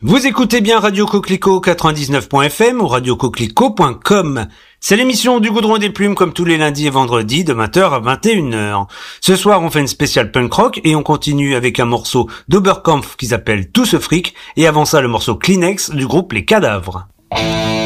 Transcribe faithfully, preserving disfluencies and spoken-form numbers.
Vous écoutez bien Radio Coquelicot quatre-vingt-dix-neuf point f m ou radio coquelicot point com. C'est l'émission du Goudron des Plumes comme tous les lundis et vendredis de vingt heures à vingt et une heures. Ce soir, on fait une spéciale punk rock et on continue avec un morceau d'Oberkampf qui s'appelle Tout ce fric et avant ça le morceau Kleenex du groupe Les Cadavres.